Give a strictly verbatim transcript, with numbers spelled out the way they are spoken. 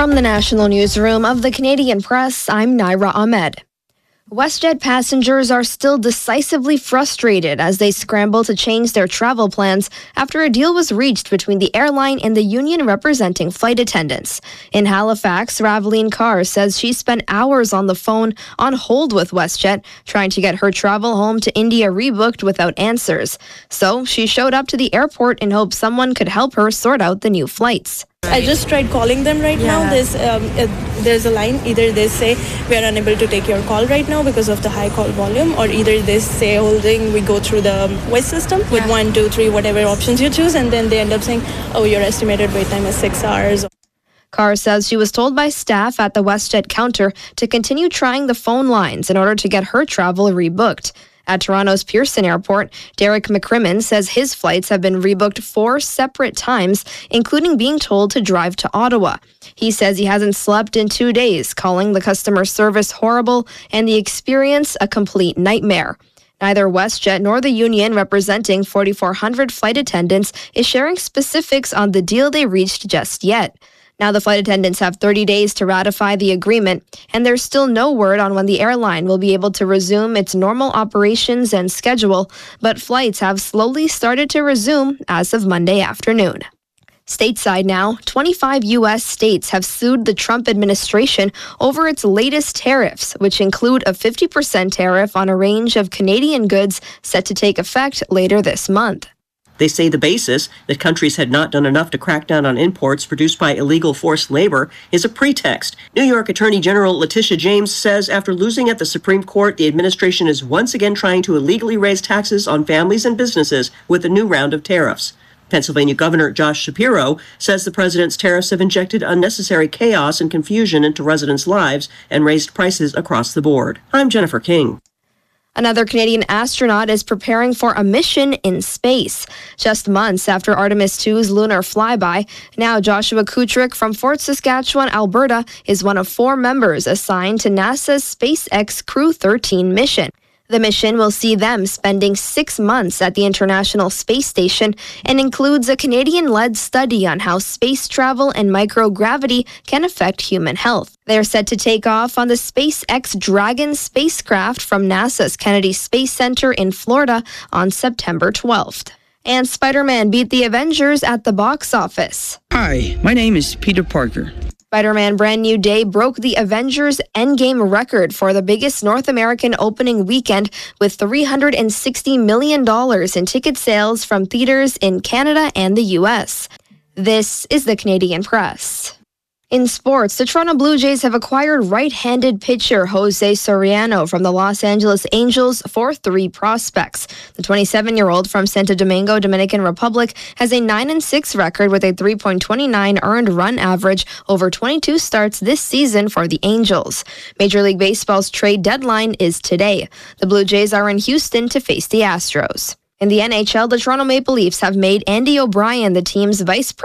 From the National Newsroom of the Canadian Press, I'm Naira Ahmed. WestJet passengers are still decisively frustrated as they scramble to change their travel plans after a deal was reached between the airline and the union representing flight attendants. In Halifax, Raveline Carr says she spent hours on the phone on hold with WestJet, trying to get her travel home to India rebooked without answers. So she showed up to the airport in hopes someone could help her sort out the new flights. I just tried calling them right yeah. now. There's, um, uh, there's a line. Either they say we are unable to take your call right now because of the high call volume, or either they say holding, we go through the voice system yeah. with one, two, three, whatever options you choose, and then they end up saying, oh, your estimated wait time is six hours. Carr says she was told by staff at the WestJet counter to continue trying the phone lines in order to get her travel rebooked. At Toronto's Pearson Airport, Derek McCrimmon says his flights have been rebooked four separate times, including being told to drive to Ottawa. He says he hasn't slept in two days, calling the customer service horrible and the experience a complete nightmare. Neither WestJet nor the union representing forty-four hundred flight attendants is sharing specifics on the deal they reached just yet. Now the flight attendants have thirty days to ratify the agreement, and there's still no word on when the airline will be able to resume its normal operations and schedule, but flights have slowly started to resume as of Monday afternoon. Stateside now, twenty-five U S states have sued the Trump administration over its latest tariffs, which include a fifty percent tariff on a range of Canadian goods set to take effect later this month. They say the basis, that countries had not done enough to crack down on imports produced by illegal forced labor, is a pretext. New York Attorney General Letitia James says after losing at the Supreme Court, the administration is once again trying to illegally raise taxes on families and businesses with a new round of tariffs. Pennsylvania Governor Josh Shapiro says the president's tariffs have injected unnecessary chaos and confusion into residents' lives and raised prices across the board. I'm Jennifer King. Another Canadian astronaut is preparing for a mission in space. Just months after Artemis two's lunar flyby, now Joshua Kutrick from Fort Saskatchewan, Alberta, is one of four members assigned to NASA's SpaceX Crew thirteen mission. The mission will see them spending six months at the International Space Station and includes a Canadian-led study on how space travel and microgravity can affect human health. They are set to take off on the SpaceX Dragon spacecraft from NASA's Kennedy Space Center in Florida on September twelfth. And Spider-Man beat the Avengers at the box office. Hi, my name is Peter Parker. Spider-Man Brand New Day broke the Avengers Endgame record for the biggest North American opening weekend with three hundred sixty million dollars in ticket sales from theaters in Canada and the U S. This is the Canadian Press. In sports, the Toronto Blue Jays have acquired right-handed pitcher Jose Soriano from the Los Angeles Angels for three prospects. The twenty-seven-year-old from Santo Domingo, Dominican Republic, has a nine and six record with a three point two nine earned run average over twenty-two starts this season for the Angels. Major League Baseball's trade deadline is today. The Blue Jays are in Houston to face the Astros. In the N H L, the Toronto Maple Leafs have made Andy O'Brien the team's vice president